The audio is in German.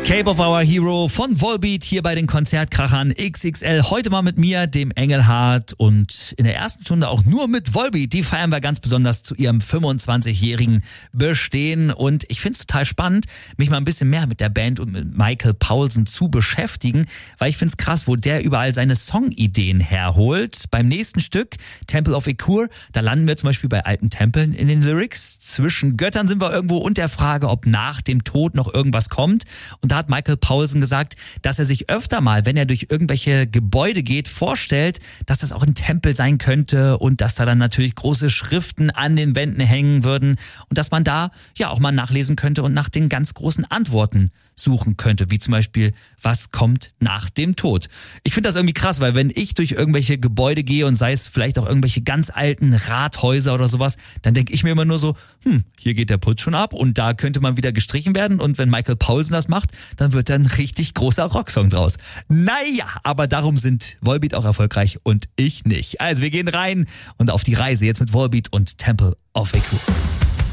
Cape of Our Hero von Volbeat hier bei den Konzertkrachern XXL. Heute mal mit mir, dem Engelhardt, und in der ersten Stunde auch nur mit Volbeat. Die feiern wir ganz besonders zu ihrem 25-jährigen Bestehen. Und ich finde es total spannend, mich mal ein bisschen mehr mit der Band und mit Michael Poulsen zu beschäftigen, weil ich finde es krass, wo der überall seine Songideen herholt. Beim nächsten Stück, Temple of Ekur, da landen wir zum Beispiel bei alten Tempeln in den Lyrics. Zwischen Göttern sind wir irgendwo und der Frage, ob nach dem Tod noch irgendwas kommt. Und da hat Michael Poulsen gesagt, dass er sich öfter mal, wenn er durch irgendwelche Gebäude geht, vorstellt, dass das auch ein Tempel sein könnte und dass da dann natürlich große Schriften an den Wänden hängen würden und dass man da ja auch mal nachlesen könnte und nach den ganz großen Antworten suchen könnte, wie zum Beispiel, was kommt nach dem Tod? Ich finde das irgendwie krass, weil wenn ich durch irgendwelche Gebäude gehe und sei es vielleicht auch irgendwelche ganz alten Rathäuser oder sowas, dann denke ich mir immer nur so, hier geht der Putz schon ab und da könnte man wieder gestrichen werden und wenn Michael Poulsen das macht, dann wird da ein richtig großer Rocksong draus. Naja, aber darum sind Volbeat auch erfolgreich und ich nicht. Also wir gehen rein und auf die Reise jetzt mit Volbeat und Temple of Ekur.